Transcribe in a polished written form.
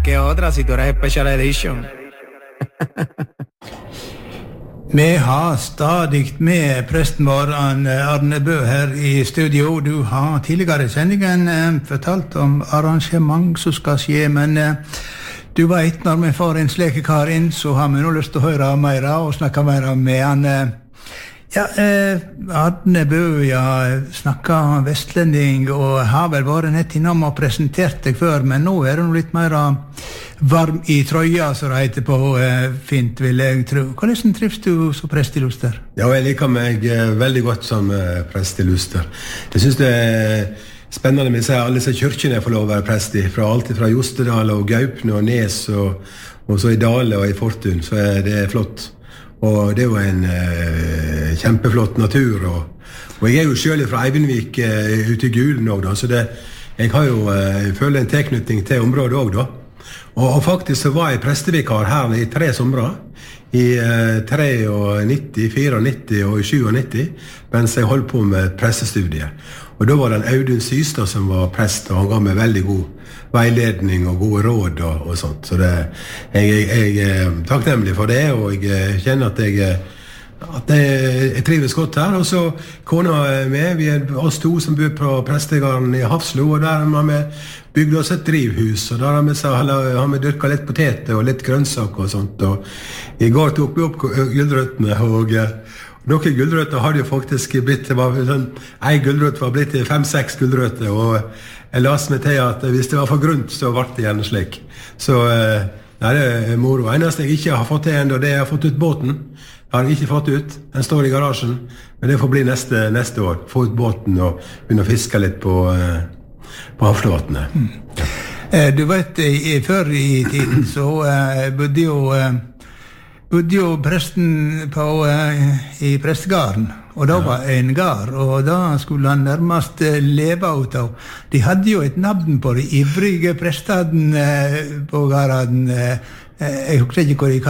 que otra si tú eres Special Edition. Vi har stadig med presten vår, Arne Bø, her i studio. Du har tidligere i sendingen fortalt om arrangement som skal skje, men du vet, når vi får en slike kar inn, så har vi nå lyst til å høre mer og snakke mer med han. Arne Bø, snakket vestlending, og har vel vært nett innom og presentert deg før, men nå er du litt mer varm i trøya, så det heter på fint, vil jeg tro. Hvordan trives du som prest i Luster? Ja, jeg liker meg veldig godt som prest i Luster. Jeg synes det spennende med seg alle disse kyrkene jeg får lov å være prest i, alt fra Jostedal og Gaupne og Nes, og så i Dale og i Fortun, så det flott. Og det er jo en kjempeflott natur, og jeg er jo selv fra Eivinnvik ute i Gulen også, da, så jeg har jo føler en tilknytning til området også da. Og faktisk så var jeg prestevikar her i 3 somre, i 93, 94 og 97, mens jeg holdt på med prestestudiet. Og da var det en Audun Systad som var prest, og han ga meg veldig god veiledning og gode råd og sånt. Så jeg er takknemlig for det, og jeg kjenner at jeg trives godt her. Og så kona med, vi er oss 2 som bor på prestegården i Hafslo, og der har vi bygd oss et drivhus, og der har vi dyrket litt poteter og litt grønnsaker og sånt. Og i går tok vi opp gulrøttene, og noen gulrøtter hadde jo faktisk blitt, en gulrøtt var blitt 5-6 gulrøtter, og jeg las meg til at hvis det var for grunt, så ble det gjerne slik. Så det er moro. Eneste jeg ikke har fått til enda, det er jeg har fått ut båten. Jeg har ikke fått ut, den står i garasjen, men det får bli neste år. Få ut båten og begynne å fiske litt på havflåtene. Du vet, før i tiden så bodde jo presten i prestegarden, og da var en gard, og da skulle han nærmest leve ut av. De hadde jo et navn på de ivrige prestene på garden. Jeg husker ikke hva de